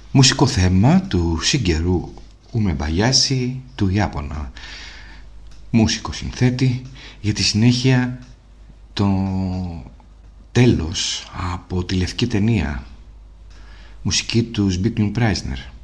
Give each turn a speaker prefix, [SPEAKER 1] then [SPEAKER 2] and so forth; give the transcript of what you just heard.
[SPEAKER 1] Μουσικό θέμα του Σιγκερού Ούμεμπαγιάση του Ιάπωνα, μουσικό συνθέτη, για τη συνέχεια το τέλος από τη Λευκή Ταινία, μουσική του Ζμπίγνιου Πράισνερ.